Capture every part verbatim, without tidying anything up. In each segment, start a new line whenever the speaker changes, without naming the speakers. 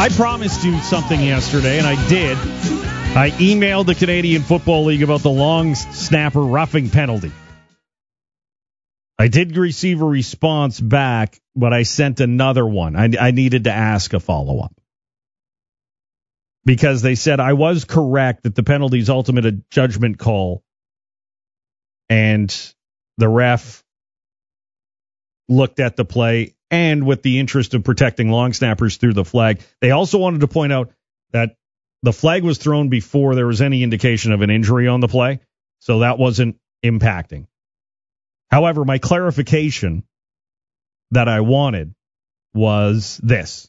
I promised you something yesterday, and I did. I emailed the Canadian Football League about the long snapper roughing penalty. I did receive a response back, but I sent another one. I, I needed to ask a follow-up. Because they said I was correct that the penalty is ultimate a judgment call, and the ref looked at the play, and with the interest of protecting long snappers through the flag. They also wanted to point out that the flag was thrown before there was any indication of an injury on the play, so that wasn't impacting. However, my clarification that I wanted was this.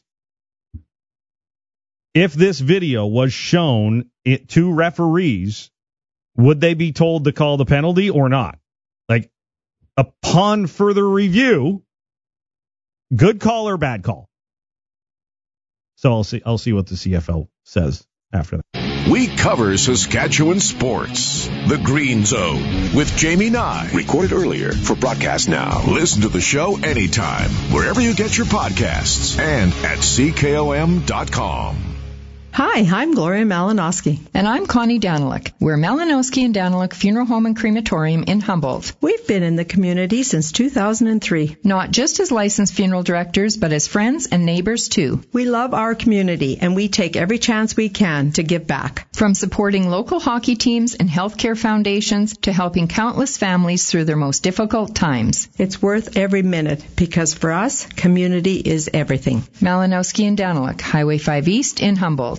If this video was shown it to referees, would they be told to call the penalty or not? Like, upon further review, good call or bad call? So I'll see. I'll see what the C F L says after that.
We cover Saskatchewan sports. The Green Zone with Jamie Nye. Recorded earlier for broadcast now. Listen to the show anytime, wherever you get your podcasts, and at C K O M dot com.
Hi, I'm Gloria Malinowski.
And I'm Connie Daniluk. We're Malinowski and Daniluk Funeral Home and Crematorium in Humboldt.
We've been in the community since two thousand three.
Not just as licensed funeral directors, but as friends and neighbors, too.
We love our community, and we take every chance we can to give back.
From supporting local hockey teams and healthcare foundations to helping countless families through their most difficult times.
It's worth every minute, because for us, community is everything.
Malinowski and Daniluk, Highway five East in Humboldt.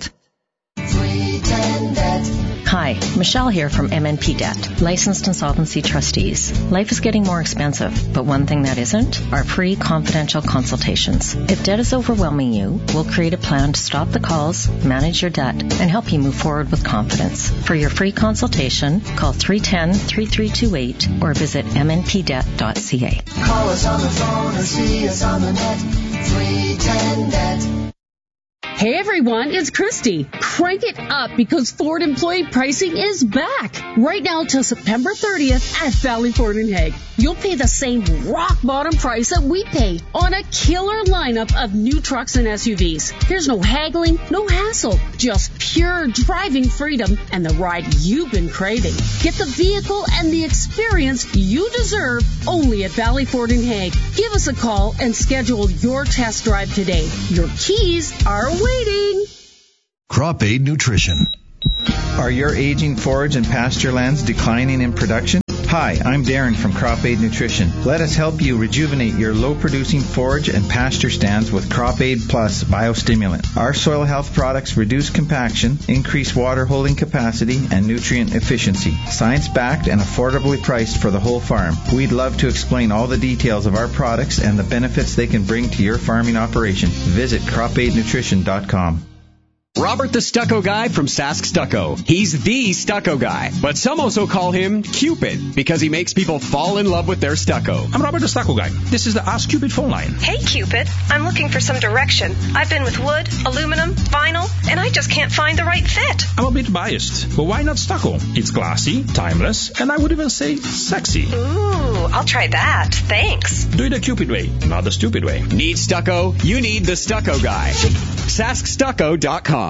Hi, Michelle here from M N P Debt, licensed insolvency trustees. Life is getting more expensive, but one thing that isn't are free confidential consultations. If debt is overwhelming you, we'll create a plan to stop the calls, manage your debt, and help you move forward with confidence. For your free consultation, call three one zero, three three two eight or visit m n p debt dot c a.
Call us on the phone or see us on the net, three one zero debt.
Hey everyone, it's Christy. Crank it up because Ford employee pricing is back. Right now till September thirtieth at Valley Ford in Hague. You'll pay the same rock bottom price that we pay on a killer lineup of new trucks and S U Vs. There's no haggling, no hassle, just pure driving freedom and the ride you've been craving. Get the vehicle and the experience you deserve only at Valley Ford in Hague. Give us a call and schedule your test drive today. Your keys are waiting.
Crop Aid Nutrition.
Are your aging forage and pasture lands declining in production? Hi, I'm Darren from Crop Aid Nutrition. Let us help you rejuvenate your low-producing forage and pasture stands with Crop Aid Plus Biostimulant. Our soil health products reduce compaction, increase water holding capacity, and nutrient efficiency. Science-backed and affordably priced for the whole farm. We'd love to explain all the details of our products and the benefits they can bring to your farming operation. Visit crop aid nutrition dot com.
Robert the Stucco Guy from Sask Stucco. He's the stucco guy, but some also call him Cupid because he makes people fall in love with their stucco.
I'm Robert the Stucco Guy. This is the Ask Cupid phone line.
Hey Cupid, I'm looking for some direction. I've been with wood, aluminum, vinyl, and I just can't find the right fit.
I'm a bit biased, but why not stucco? It's classy, timeless, and I would even say sexy.
Ooh, I'll try that. Thanks.
Do it the Cupid way, not the stupid way.
Need stucco? You need the Stucco Guy. sask stucco dot com.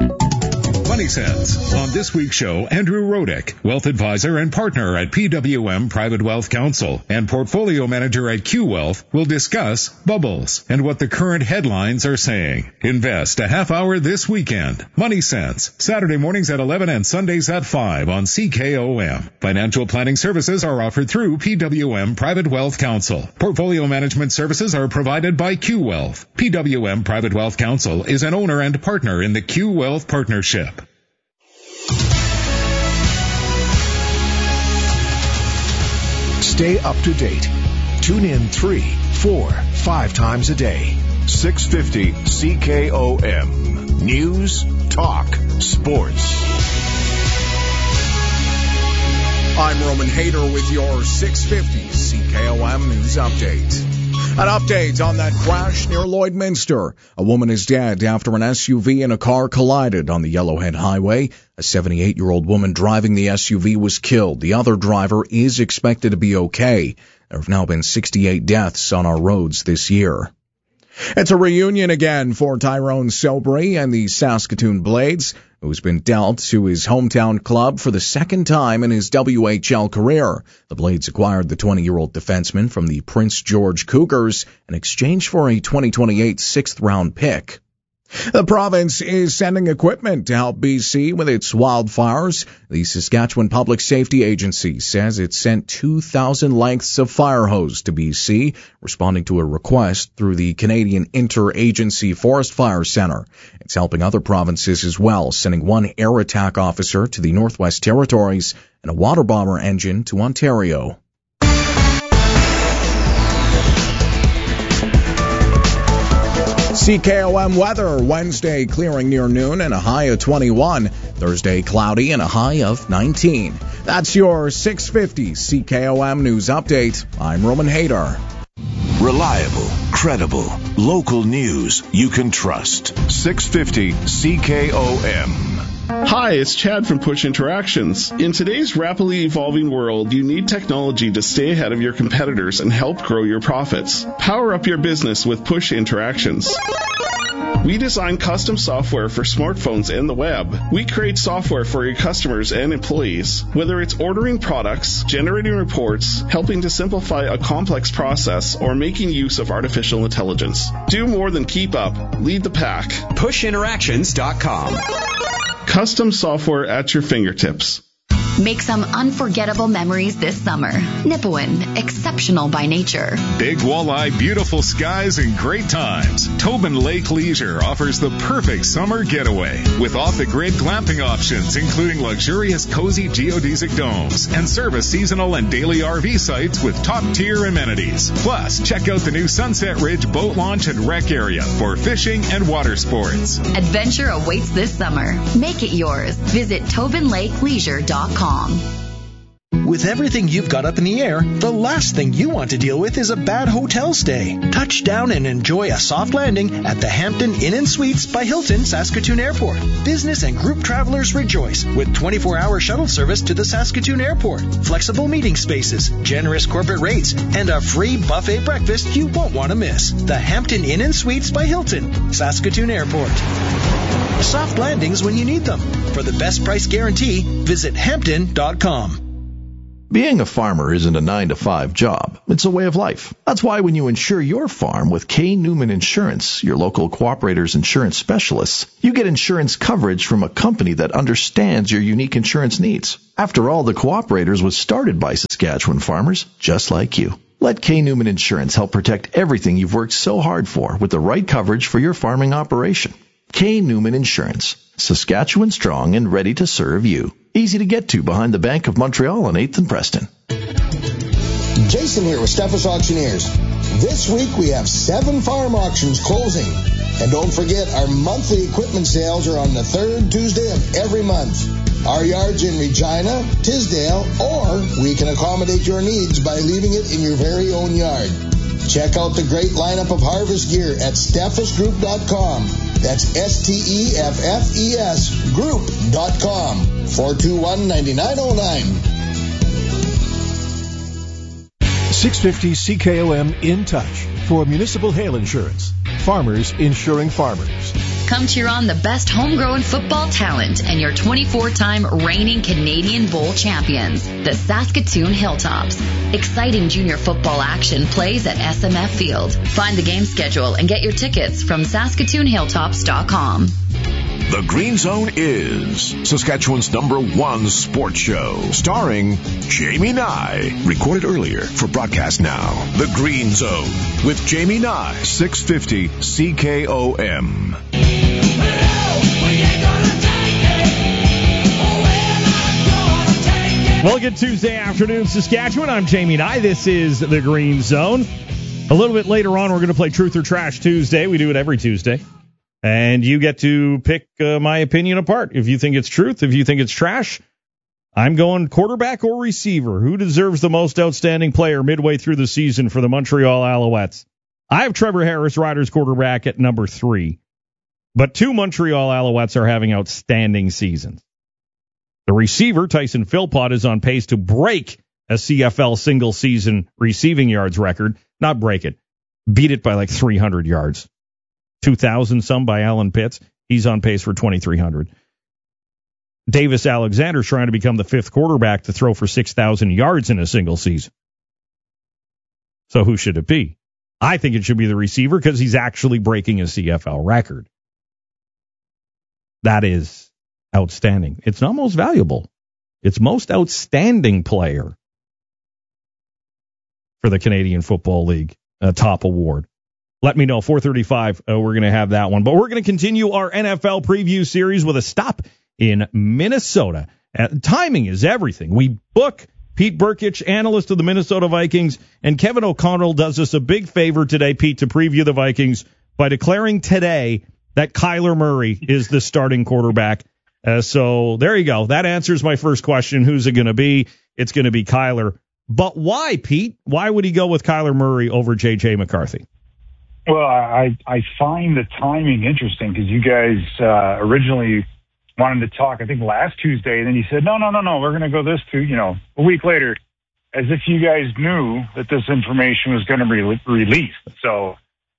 Money Sense. On this week's show, Andrew Rodick, wealth advisor and partner at P W M Private Wealth Counsel and portfolio manager at Q Wealth, will discuss bubbles and what the current headlines are saying. Invest a half hour this weekend. Money Sense, Saturday mornings at eleven and Sundays at five on C K O M. Financial planning services are offered through P W M Private Wealth Counsel. Portfolio management services are provided by Q Wealth. P W M Private Wealth Counsel is an owner and partner in the Q Wealth Partnership.
Stay up to date. Tune in three, four, five times a day. six fifty C K O M. News, talk, sports.
I'm Roman Hader with your six fifty C K O M News Update. An update on that crash near Lloydminster. A woman is dead after an S U V and a car collided on the Yellowhead Highway. A seventy-eight-year-old woman driving the S U V was killed. The other driver is expected to be okay. There have now been sixty-eight deaths on our roads this year. It's a reunion again for Tyrone Sobry and the Saskatoon Blades, who's been dealt to his hometown club for the second time in his W H L career. The Blades acquired the twenty-year-old defenseman from the Prince George Cougars in exchange for a twenty twenty-eight sixth-round pick. The province is sending equipment to help B C with its wildfires. The Saskatchewan Public Safety Agency says it sent two thousand lengths of fire hose to B C, responding to a request through the Canadian Interagency Forest Fire Centre. It's helping other provinces as well, sending one air attack officer to the Northwest Territories and a water bomber engine to Ontario. C K O M weather, Wednesday clearing near noon and a high of twenty-one. Thursday cloudy and a high of nineteen. That's your six fifty C K O M News Update. I'm Roman Hader.
Reliable, credible, local news you can trust. six fifty C K O M.
Hi, it's Chad from Push Interactions. In today's rapidly evolving world, you need technology to stay ahead of your competitors and help grow your profits. Power up your business with Push Interactions. We design custom software for smartphones and the web. We create software for your customers and employees. Whether it's ordering products, generating reports, helping to simplify a complex process, or making use of artificial intelligence. Do more than keep up. Lead the pack.
push interactions dot com.
Custom software at your fingertips.
Make some unforgettable memories this summer. Nipawin, exceptional by nature.
Big walleye, beautiful skies, and great times. Tobin Lake Leisure offers the perfect summer getaway with off-the-grid glamping options, including luxurious, cozy geodesic domes and service seasonal and daily R V sites with top-tier amenities. Plus, check out the new Sunset Ridge boat launch and rec area for fishing and water sports.
Adventure awaits this summer. Make it yours. Visit tobin lake leisure dot com.
With everything you've got up in the air, the last thing you want to deal with is a bad hotel stay. Touch down and enjoy a soft landing at the Hampton Inn and Suites by Hilton Saskatoon Airport. Business and group travelers rejoice with twenty-four hour shuttle service to the Saskatoon Airport, flexible meeting spaces, generous corporate rates, and a free buffet breakfast you won't want to miss. The Hampton Inn and Suites by Hilton, Saskatoon Airport. Soft landings when you need them. For the best price guarantee, visit hampton dot com.
Being a farmer isn't a nine to five job. It's a way of life. That's why when you insure your farm with K. Newman Insurance, your local Cooperator's insurance specialists, you get insurance coverage from a company that understands your unique insurance needs. After all, the Cooperator's was started by Saskatchewan farmers just like you. Let K. Newman Insurance help protect everything you've worked so hard for with the right coverage for your farming operation. K. Newman Insurance, Saskatchewan strong and ready to serve you. Easy to get to behind the Bank of Montreal on eighth and Preston.
Jason here with Steffes Auctioneers. This week we have seven farm auctions closing. And don't forget, our monthly equipment sales are on the third Tuesday of every month. Our yards in Regina, Tisdale, or we can accommodate your needs by leaving it in your very own yard. Check out the great lineup of harvest gear at steffes group dot com. That's S T E F F E S group dot com. four two one, nine nine zero nine.
six fifty C K O M In Touch for municipal hail insurance. Farmers insuring farmers.
Come cheer on the best homegrown football talent and your twenty-four time reigning Canadian Bowl champions, the Saskatoon Hilltops. Exciting junior football action plays at S M F Field. Find the game schedule and get your tickets from saskatoon hilltops dot com.
The Green Zone is Saskatchewan's number one sports show, starring Jamie Nye. Recorded earlier for broadcast now. The Green Zone with Jamie Nye, six fifty C K O M.
Well, good Tuesday afternoon, Saskatchewan. I'm Jamie Nye. This is The Green Zone. A little bit later on, we're going to play Truth or Trash Tuesday. We do it every Tuesday. And you get to pick uh, my opinion apart. If you think it's truth, if you think it's trash, I'm going quarterback or receiver. Who deserves the most outstanding player midway through the season for the Montreal Alouettes? I have Trevor Harris, Riders quarterback, at number three. But two Montreal Alouettes are having outstanding seasons. The receiver, Tyson Philpott, is on pace to break a C F L single-season receiving yards record. Not break it. beat it by like three hundred yards. two thousand some by Alan Pitts. He's on pace for twenty-three hundred. Davis Alexander's trying to become the fifth quarterback to throw for six thousand yards in a single season. So who should it be? I think it should be the receiver because he's actually breaking a C F L record. That is outstanding. It's not most valuable. It's most outstanding player for the Canadian Football League uh, top award. Let me know. four thirty-five, uh, we're going to have that one. But we're going to continue our N F L preview series with a stop in Minnesota. Uh, timing is everything. We book Pete Burkich, analyst of the Minnesota Vikings, and Kevin O'Connell does us a big favor today, Pete, to preview the Vikings by declaring today that Kyler Murray is the starting quarterback. Uh, so there you go. That answers my first question. Who's it going to be? It's going to be Kyler. But why, Pete? Why would he go with Kyler Murray over J J McCarthy?
Well, I I find the timing interesting because you guys uh, originally wanted to talk, I think, last Tuesday, and then you said, no, no, no, no, we're going to go this to, you know, a week later, as if you guys knew that this information was going to be re- released. So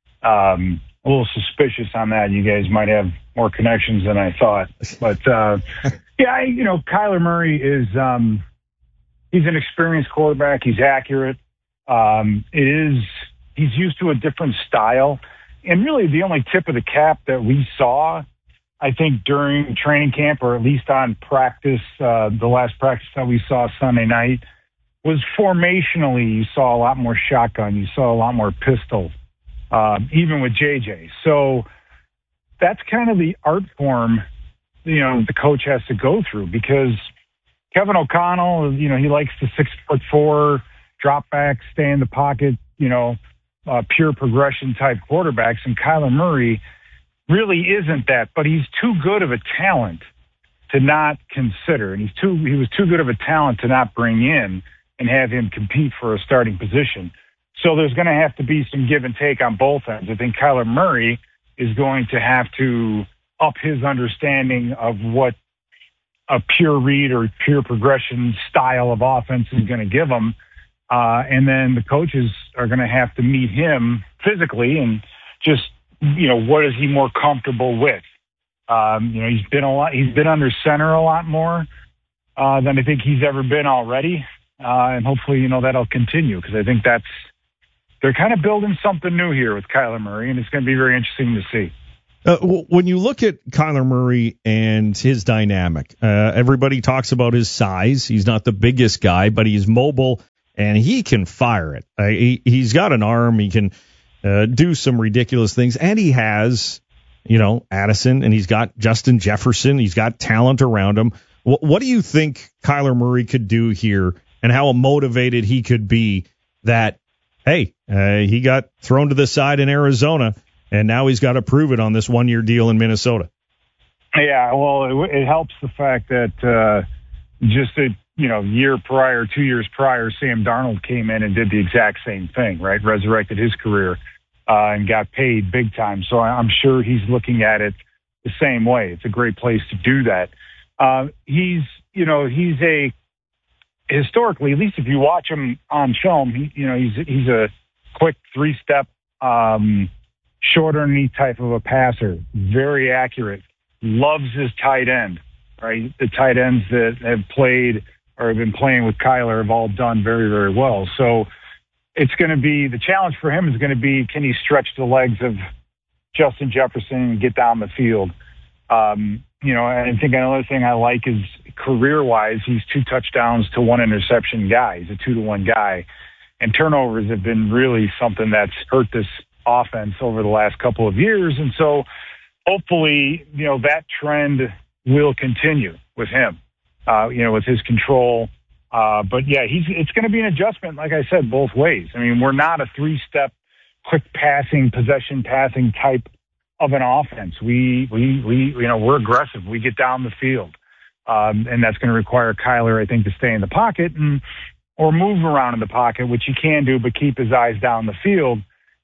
um, a little suspicious on that. You guys might have more connections than I thought. But, uh, yeah, I, you know, Kyler Murray is um, he's an experienced quarterback. He's accurate. Um, it is he's used to a different style. And really the only tip of the cap that we saw, I think, during training camp, or at least on practice, uh, the last practice that we saw Sunday night, was formationally you saw a lot more shotgun. You saw a lot more pistol, uh, even with J J. So that's kind of the art form, you know, the coach has to go through, because Kevin O'Connell, you know, he likes the six foot four drop back, stay in the pocket, you know, uh, pure progression type quarterbacks. And Kyler Murray really isn't that, but he's too good of a talent to not consider. And he's too, he was too good of a talent to not bring in and have him compete for a starting position. So there's going to have to be some give and take on both ends. I think Kyler Murray is going to have to up his understanding of what a pure read or pure progression style of offense is going to give him. Uh, and then the coaches are going to have to meet him physically and just, you know, what is he more comfortable with? Um, you know, he's been a lot, he's been under center a lot more uh, than I think he's ever been already. Uh, and hopefully, you know, that'll continue, because I think that's, they're kind of building something new here with Kyler Murray, and it's going to be very interesting to see.
Uh, when you look at Kyler Murray and his dynamic, uh, everybody talks about his size. He's not the biggest guy, but he's mobile and he can fire it. Uh, he, he's got an arm. He can uh, do some ridiculous things. And he has, you know, Addison, and he's got Justin Jefferson. He's got talent around him. W- what do you think Kyler Murray could do here, and how motivated he could be that, hey, uh, he got thrown to the side in Arizona, and now he's got to prove it on this one-year deal in Minnesota?
Yeah, well, it, it helps the fact that uh, just a you know year prior, two years prior, Sam Darnold came in and did the exact same thing, right? Resurrected his career uh, and got paid big time. So I'm sure he's looking at it the same way. It's a great place to do that. Uh, he's, you know, he's a historically, at least if you watch him on film, he, you know, he's he's a quick three-step, um, short underneath type of a passer, very accurate, loves his tight end, right? The tight ends that have played or have been playing with Kyler have all done very, very well. So it's going to be, the challenge for him is going to be, can he stretch the legs of Justin Jefferson and get down the field? Um, you know, and I think another thing I like is career-wise, he's two touchdowns to one interception guy. He's a two-to-one guy. And turnovers have been really something that's hurt this offense over the last couple of years. And so hopefully, you know, that trend will continue with him, uh, you know, with his control. Uh, but yeah, he's, it's going to be an adjustment, like I said, both ways. I mean, we're not a three-step, quick passing, possession passing type of an offense. We, we, we, you know, we're aggressive. We get down the field. Um, and that's going to require Kyler, I think, to stay in the pocket and, or move around in the pocket, which he can do, but keep his eyes down the field.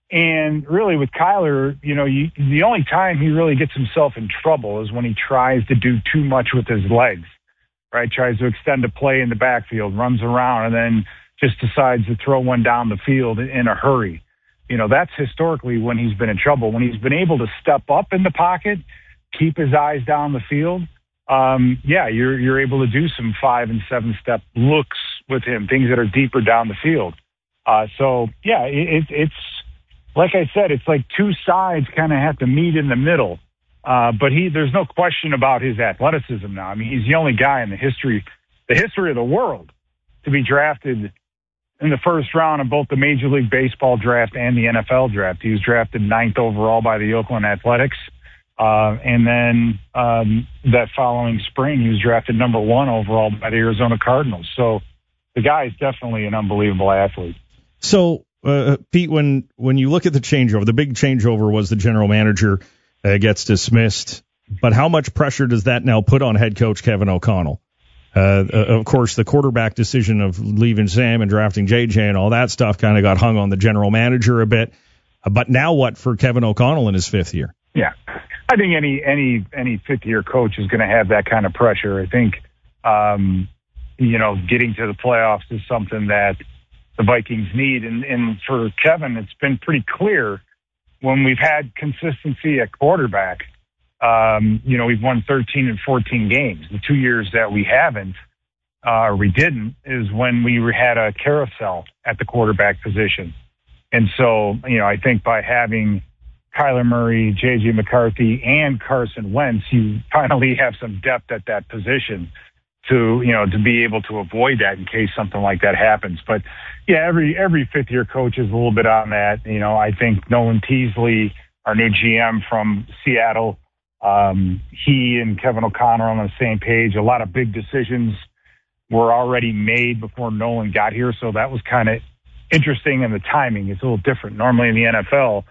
And really with Kyler, you know, you, the only time he really gets himself in trouble is when he tries to do too much with his legs, right? Tries to extend a play in the backfield, runs around, and then just decides to throw one down the field in a hurry. You know, that's historically when he's been in trouble. When he's been able to step up in the pocket, keep his eyes down the field, um, yeah, you're you're able to do some five and seven step looks with him, things that are deeper down the field. Uh, so yeah, it, it's like I said, it's like two sides kind of have to meet in the middle. Uh, but he, there's no question about his athleticism now. I mean, he's the only guy in the history, the history of the world, to be drafted in the first round of both the Major League Baseball draft and the N F L draft. He was drafted ninth overall by the Oakland Athletics. Uh, and then um, that following spring, he was drafted number one overall by the Arizona Cardinals. So the guy is definitely an unbelievable athlete.
So, uh, Pete, when, when you look at the changeover, the big changeover was the general manager uh, gets dismissed. But how much pressure does that now put on head coach Kevin O'Connell? Uh, of course, the quarterback decision of leaving Sam and drafting J J and all that stuff kind of got hung on the general manager a bit. Uh, but now what for Kevin O'Connell in his fifth year?
Yeah, I think any any any fifth year coach is going to have that kind of pressure. I think, um, you know, getting to the playoffs is something that the Vikings need. And, and for Kevin, it's been pretty clear when we've had consistency at quarterback. Um, you know, we've won thirteen and fourteen games. The two years that we haven't, uh, or we didn't, is when we had a carousel at the quarterback position. And so, you know, I think by having Kyler Murray, J J McCarthy, and Carson Wentz, you finally have some depth at that position to, you know, to be able to avoid that in case something like that happens. But yeah, every, every fifth year coach is a little bit on that. You know, I think Nolan Teasley, our new G M from Seattle, Um, he and Kevin O'Connor are on the same page. A lot of big decisions were already made before Nolan got here, so that was kind of interesting, and the timing is a little different. Normally in the N F L,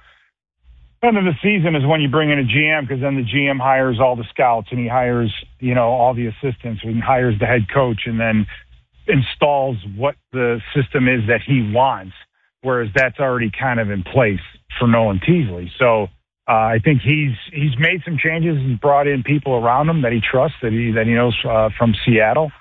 end of the season is when you bring in a G M, because then the G M hires all the scouts and he hires, you know, all the assistants and hires the head coach and then installs what the system is that he wants, whereas that's already kind of in place for Nolan Teasley. So, Uh, I think he's he's made some changes. He's brought in people around him that he trusts, that he that he knows uh, from Seattle,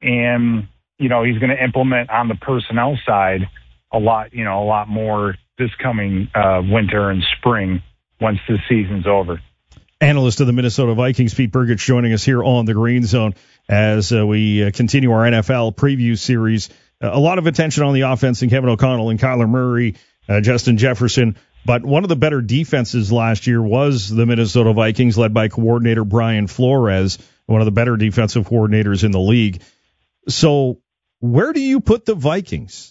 and you know he's going to implement on the personnel side a lot, you know, a lot more this coming uh, winter and spring once the season's over.
Analyst of the Minnesota Vikings, Pete Burgich, joining us here on the Green Zone as uh, we uh, continue our N F L preview series. Uh, a lot of attention on the offense and Kevin O'Connell and Kyler Murray, uh, Justin Jefferson. But one of the better defenses last year was the Minnesota Vikings, led by coordinator Brian Flores, one of the better defensive coordinators in the league. So where do you put the Vikings?